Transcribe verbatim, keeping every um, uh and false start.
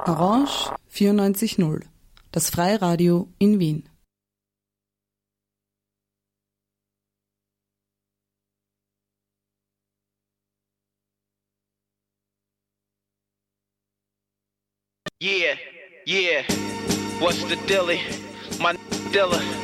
Orange vierundneunzig Komma null, das Freiradio in Wien. Yeah, yeah, what's the dilly? My Dilla.